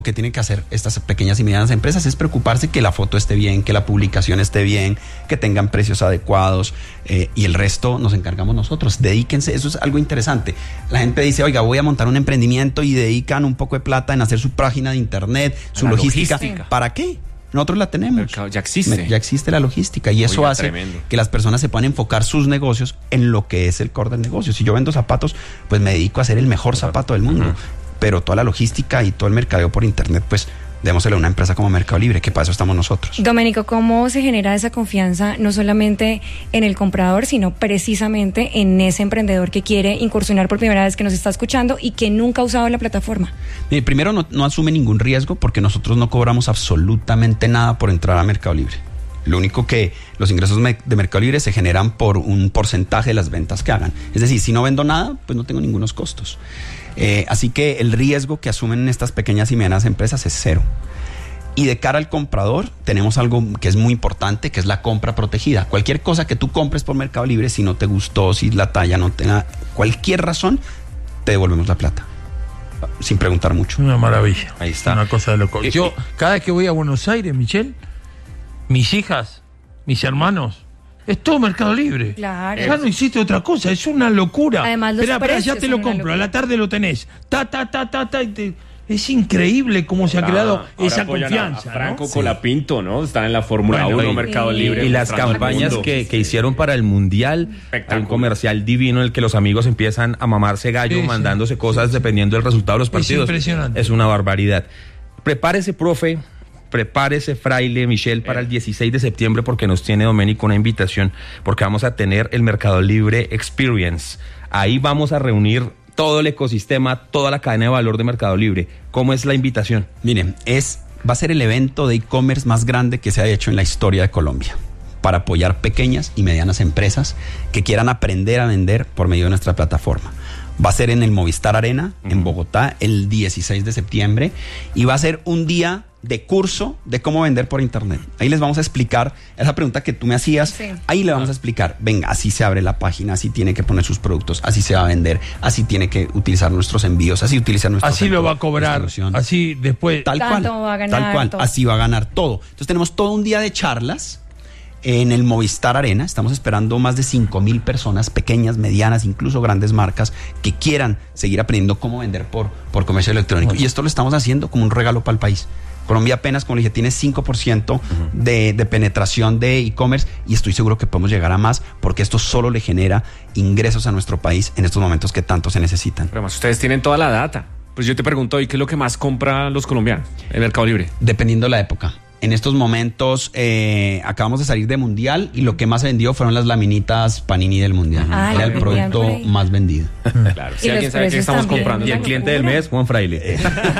que tienen que hacer estas pequeñas y medianas empresas es preocuparse que la foto esté bien, que la publicación esté bien, que tengan precios adecuados, y el resto nos encargamos nosotros. Dedíquense, eso es algo interesante. La gente dice, oiga, voy a montar un emprendimiento y dedican un poco de plata en hacer su página de internet, su logística. ¿Para qué? Nosotros la tenemos. Ya existe. Ya existe la logística y eso hace que las personas se puedan enfocar sus negocios en lo que es el core del negocio. Si yo vendo zapatos, pues me dedico a hacer el mejor zapato del mundo. Pero toda la logística y todo el mercadeo por internet, pues démosle a una empresa como Mercado Libre, que para eso estamos nosotros. Doménico, ¿cómo se genera esa confianza no solamente en el comprador, sino precisamente en ese emprendedor que quiere incursionar por primera vez, que nos está escuchando y que nunca ha usado la plataforma? Primero, no asume ningún riesgo porque nosotros no cobramos absolutamente nada por entrar a Mercado Libre. Lo único que los ingresos de Mercado Libre se generan por un porcentaje de las ventas que hagan. Es decir, si no vendo nada, pues no tengo ningunos costos. Así que el riesgo que asumen estas pequeñas y medianas empresas es cero. Y de cara al comprador, tenemos algo que es muy importante, que es la compra protegida. Cualquier cosa que tú compres por Mercado Libre, si no te gustó, si la talla no tenga cualquier razón, te devolvemos la plata. Sin preguntar mucho. Una maravilla. Ahí está. Una cosa de loco. Yo, cada vez que voy a Buenos Aires, Michelle, mis hijas, mis hermanos, es todo Mercado Libre. Claro. Ya no existe otra cosa, es una locura. Además, los Espera, ya precios te lo son una compro, a locura. la tarde lo tenés. Es increíble cómo se ha creado esa confianza. A Franco ¿no? Colapinto, ¿no? Está en la Fórmula 1, Mercado Libre. Y las campañas que hicieron para el Mundial, hay un comercial divino en el que los amigos empiezan a mamarse gallo, mandándose cosas dependiendo del resultado de los partidos. Es impresionante. Es una barbaridad. Prepárese, profe. Prepárese, fraile, Michelle, para el 16 de septiembre porque nos tiene Doménico una invitación, porque vamos a tener el Mercado Libre Experience. Ahí vamos a reunir todo el ecosistema, toda la cadena de valor de Mercado Libre. ¿Cómo es la invitación? Miren, va a ser el evento de e-commerce más grande que se ha hecho en la historia de Colombia, para apoyar pequeñas y medianas empresas que quieran aprender a vender por medio de nuestra plataforma. Va a ser en el Movistar Arena, en Bogotá, el 16 de septiembre, y va a ser un día de curso de cómo vender por internet. Ahí les vamos a explicar esa pregunta que tú me hacías. Sí. Ahí le vamos a explicar, venga, así se abre la página, así tiene que poner sus productos, así se va a vender, así tiene que utilizar nuestros envíos, así utilizar nuestro así lo va a cobrar, así después tal cual, va a ganar, tal cual, todo. Así va a ganar todo. Entonces tenemos todo un día de charlas en el Movistar Arena. Estamos esperando más de 5,000 personas, pequeñas, medianas, incluso grandes marcas, que quieran seguir aprendiendo cómo vender por comercio electrónico. Y esto lo estamos haciendo como un regalo para el país. Colombia apenas, como le dije, tiene 5% de penetración de e-commerce y estoy seguro que podemos llegar a más porque esto solo le genera ingresos a nuestro país en estos momentos que tanto se necesitan. Pero además ustedes tienen toda la data. Pues yo te pregunto hoy, ¿qué es lo que más compran los colombianos en Mercado Libre? Dependiendo de la época. En estos momentos acabamos de salir de Mundial y lo que más se vendió fueron las laminitas Panini del Mundial. Era el producto más vendido. Claro, si alguien sabe qué estamos comprando. Y el cliente del mes, Juan Fraile.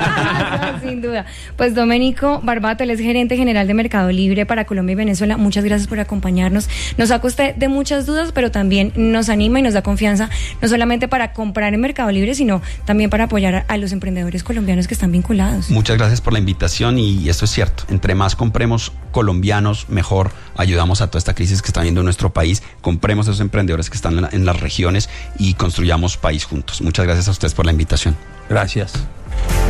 Sin duda. Pues Doménico Barbato, él es gerente general de Mercado Libre para Colombia y Venezuela. Muchas gracias por acompañarnos. Nos saca usted de muchas dudas, pero también nos anima y nos da confianza, no solamente para comprar en Mercado Libre, sino también para apoyar a los emprendedores colombianos que están vinculados. Muchas gracias por la invitación y esto es cierto. Entre más compremos colombianos, mejor ayudamos a toda esta crisis que está viendo en nuestro país. Compremos a esos emprendedores que están en las regiones y construyamos país juntos. Muchas gracias a ustedes por la invitación. Gracias.